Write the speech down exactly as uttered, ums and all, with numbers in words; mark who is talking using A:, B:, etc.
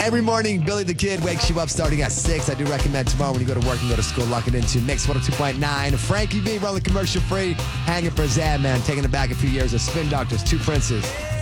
A: Every morning, Billy the Kid wakes you up starting at six. I do recommend tomorrow when you go to work and go to school, lock it into Mix one oh two point nine. Frankie V, rolling commercial free, hanging for Zad, man, taking it back a few years of Spin Doctors, Two Princes.